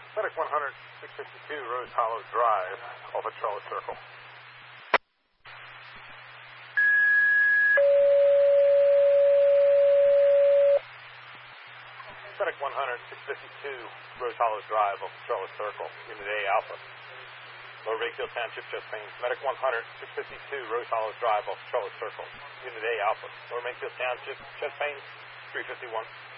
Medic 100, 652 Rose Hollow Drive, off at Charlotte Circle. Medic 100, 652 Rose Hollow Drive, off at Charlotte Circle, Unit A Alpha. Lower Wakefield Township, chest pains. Medic 100, 652 Rose Hollow Drive, off Charlotte Circle, Unit A Alpha. Lower Wakefield Township, chest pains, 351.